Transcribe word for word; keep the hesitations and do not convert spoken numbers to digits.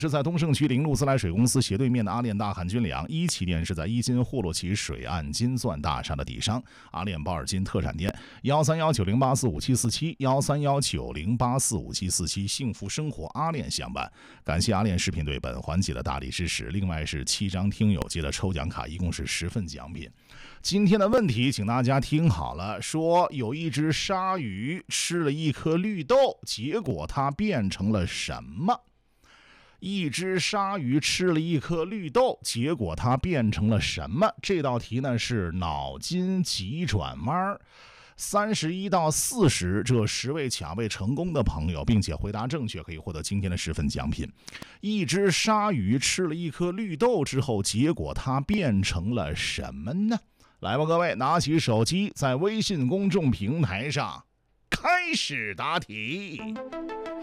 是在东胜区临路自来水公司斜对面的阿链大汉军粮，一旗店是在伊金霍洛奇水岸金钻大厦的底商，阿链保尔金特产店幺三幺九零八四五七四七幺三幺九零八四五七四七，幸福生活阿链相伴。感谢阿链食品对本环节的大力支持。另外是七张听友节的抽奖卡，一共是十份奖品。今天的问题请大家听好了，说有一只鲨鱼吃了一颗绿豆，结果它变成了什么？一只鲨鱼吃了一颗绿豆，结果它变成了什么？这道题呢是脑筋急转弯。三十一到四十这十位卡位成功的朋友，并且回答正确，可以获得今天的十份奖品。一只鲨鱼吃了一颗绿豆之后，结果它变成了什么呢？来吧，各位，拿起手机，在微信公众平台上开始答题。